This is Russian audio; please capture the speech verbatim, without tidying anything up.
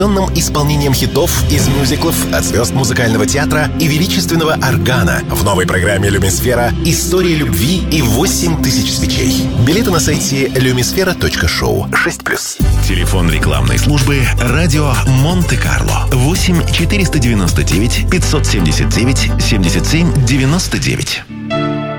исполнением хитов из мюзиклов от звезд музыкального театра и величественного органа в новой программе «Люмисфера. История любви и восемь тысяч свечей». Билеты на сайте люмисфера точка шоу. шесть плюс. Телефон рекламной службы «Радио Монте-Карло». восемь четыреста девяносто девять пятьсот семьдесят девять семьдесят семь девяносто девять.